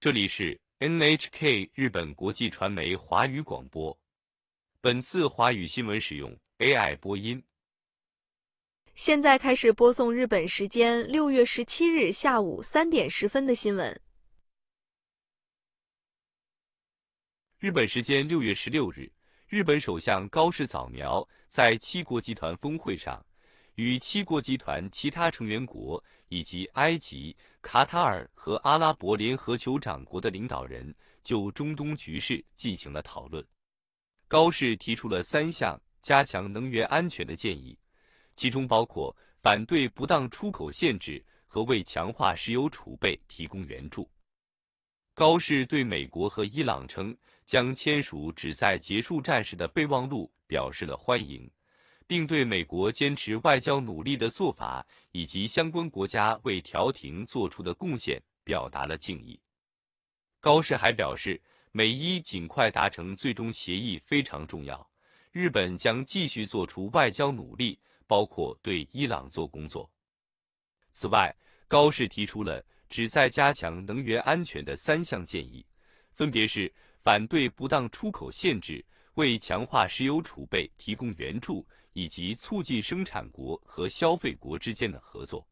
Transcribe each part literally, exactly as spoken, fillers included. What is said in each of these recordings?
这里是 N H K 日本国际传媒华语广播。本次华语新闻使用 A I 播音。 现在开始播送日本时间六月十七日下午三点十分的新闻。 日本时间六月十六日，日本首相高市早苗在七国集团峰会上，与七国集团其他成员国以及埃及、卡塔尔和阿拉伯联合酋长国的领导人就中东局势进行了讨论。高市提出了三项加强能源安全的建议，其中包括反对不当出口限制和为强化石油储备提供援助。高市对美国和伊朗称将签署旨在结束战事的备忘录表示了欢迎，并对美国坚持外交努力的做法以及相关国家为调停做出的贡献表达了敬意。高市还表示，美伊尽快达成最终协议非常重要，日本将继续做出外交努力，包括对伊朗做工作。此外，高市提出了旨在加强能源安全的三项建议，分别是反对不当出口限制、为强化石油储备提供援助，以及促进生产国和消费国之间的合作。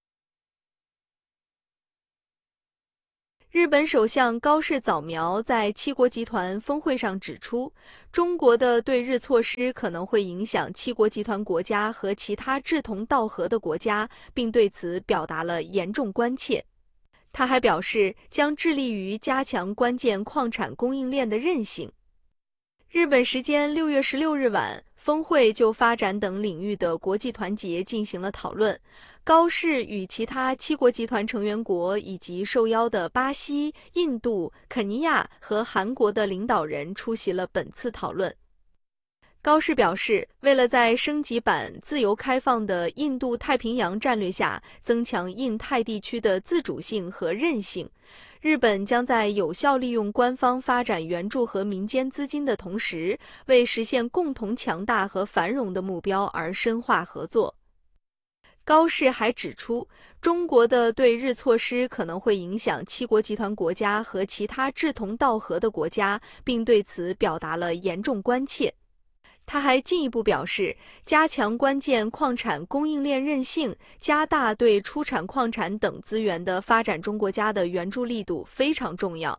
日本首相高市早苗在七国集团峰会上指出，中国的对日措施可能会影响七国集团国家和其他志同道合的国家，并对此表达了严重关切。他还表示，将致力于加强关键矿产供应链的韧性。日本时间六月十六日晚，峰会就发展等领域的国际团结进行了讨论。高市与其他七国集团成员国以及受邀的巴西、印度、肯尼亚和韩国的领导人出席了本次讨论。高市表示，为了在升级版自由开放的印度太平洋战略下增强印太地区的自主性和韧性，日本将在有效利用官方发展援助和民间资金的同时，为实现共同强大和繁荣的目标而深化合作。高市还指出，中国的对日措施可能会影响七国集团国家和其他志同道合的国家，并对此表达了严重关切。他还进一步表示，加强关键矿产供应链韧性，加大对出产矿产等资源的发展中国家的援助力度非常重要。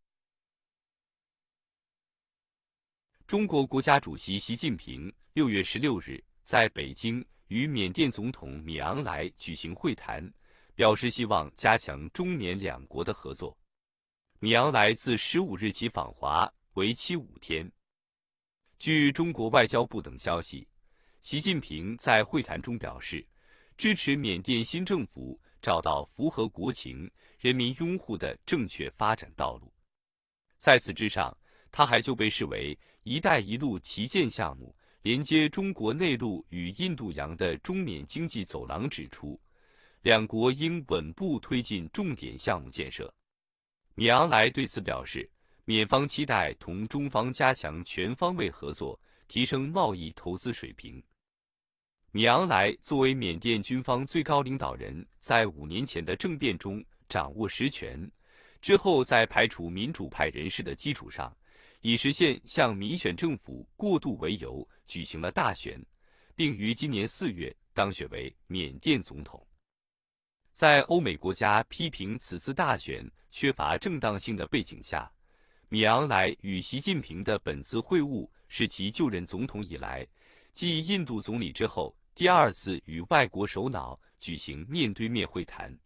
中国国家主席习近平六月十六日在北京与缅甸总统米昂莱举行会谈，表示希望加强中缅两国的合作。米昂莱自十五日起访华，为期五天。据中国外交部等消息，习近平在会谈中表示，支持缅甸新政府找到符合国情、人民拥护的正确发展道路。在此之上，他还就被视为“一带一路”旗舰项目连接中国内陆与印度洋的中缅经济走廊指出，两国应稳步推进重点项目建设。米昂莱对此表示，缅方期待同中方加强全方位合作，提升贸易投资水平。米昂莱作为缅甸军方最高领导人，在五年前的政变中掌握实权，之后在排除民主派人士的基础上，以实现向民选政府过渡为由，举行了大选，并于今年四月当选为缅甸总统。在欧美国家批评此次大选缺乏正当性的背景下，米昂莱与习近平的本次会晤是其就任总统以来，继印度总理之后第二次与外国首脑举行面对面会谈。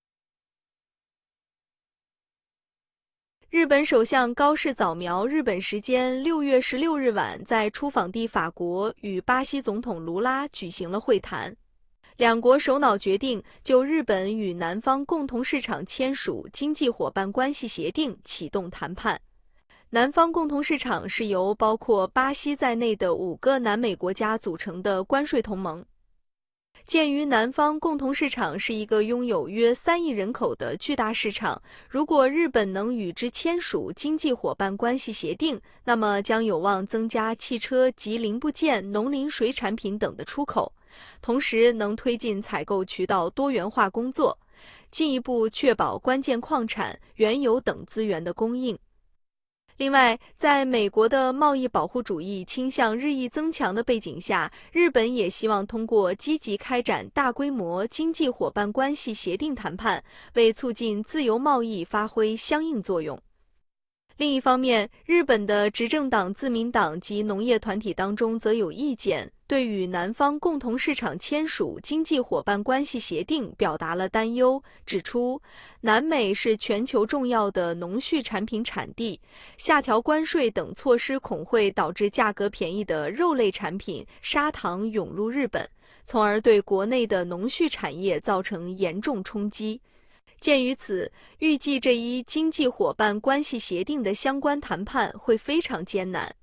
日本首相高市早苗日本时间六月十六日晚在出访地法国与巴西总统卢拉举行了会谈。两国首脑决定就日本与南方共同市场签署经济伙伴关系协定启动谈判。南方共同市场是由包括巴西在内的五个南美国家组成的关税同盟。鉴于南方共同市场是一个拥有约三亿人口的巨大市场，如果日本能与之签署经济伙伴关系协定，那么将有望增加汽车及零部件、农林水产品等的出口，同时能推进采购渠道多元化工作。 进一步确保关键矿产、原油等资源的供应。另外，在美国的贸易保护主义倾向日益增强的背景下，日本也希望通过积极开展大规模经济伙伴关系协定谈判，为促进自由贸易发挥相应作用。另一方面，日本的执政党自民党及农业团体当中则有意见，对与南方共同市场签署经济伙伴关系协定表达了担忧，指出南美是全球重要的农畜产品产地，下调关税等措施恐会导致价格便宜的肉类产品、砂糖涌入日本，从而对国内的农畜产业造成严重冲击。鉴于此，预计这一经济伙伴关系协定的相关谈判会非常艰难。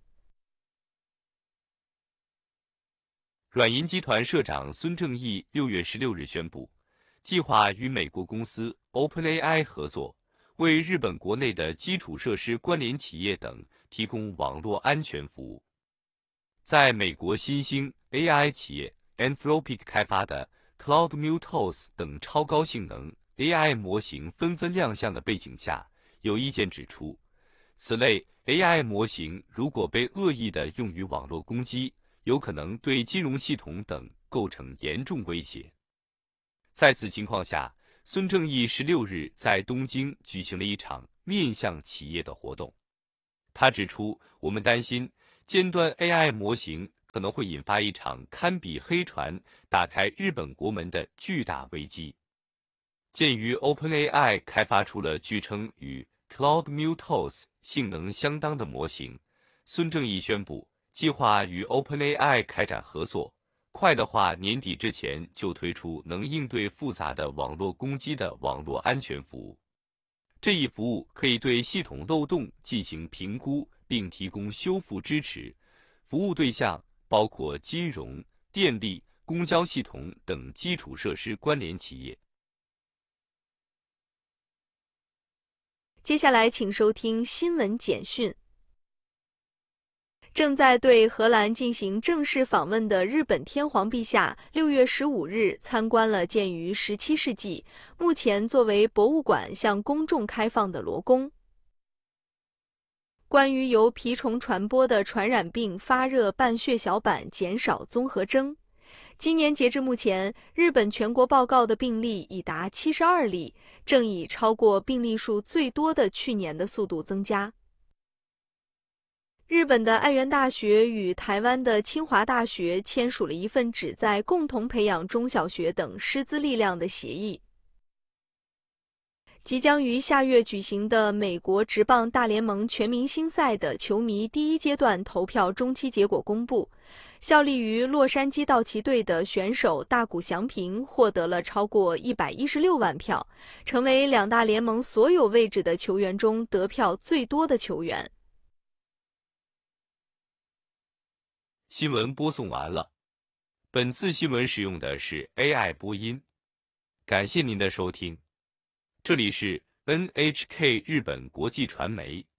软银集团社长孙正义六月十六日宣布，计划与美国公司 OpenAI 合作，为日本国内的基础设施关联企业等提供网络安全服务。在美国新兴 A I 企业 Anthropic 开发的 Cloud-Mutos 等超高性能A I 模型纷纷亮相的背景下，有意见指出，此类 A I 模型如果被恶意的用于网络攻击，有可能对金融系统等构成严重威胁。在此情况下，孙正义十六日在东京举行了一场面向企业的活动。他指出，我们担心尖端 A I 模型可能会引发一场堪比黑船打开日本国门的巨大危机。鉴于 OpenAI 开发出了据称与 Cloud-Mutos 性能相当的模型，孙正义宣布计划与 OpenAI 开展合作，快的话年底之前就推出能应对复杂的网络攻击的网络安全服务。这一服务可以对系统漏洞进行评估并提供修复支持，服务对象包括金融、电力、公交系统等基础设施关联企业。 接下来请收听新闻简讯。正在对荷兰进行正式访问的日本天皇陛下，六月十五日参观了建于十七世纪，目前作为博物馆向公众开放的罗宫。关于由蜱虫传播的传染病发热伴血小板减少综合征，今年截至目前，日本全国报告的病例已达七十二例，正以超过病例数最多的去年的速度增加。日本的爱媛大学与台湾的清华大学签署了一份旨在共同培养中小学等师资力量的协议。即将于下月举行的美国职棒大联盟全明星赛的球迷第一阶段投票中期结果公布，效力于洛杉矶道奇队的选手大谷翔平获得了超过一百一十六万票，成为两大联盟所有位置的球员中得票最多的球员。 新闻播送完了，本次新闻使用的是 A I 播音，感谢您的收听。这里是 N H K 日本国际传媒。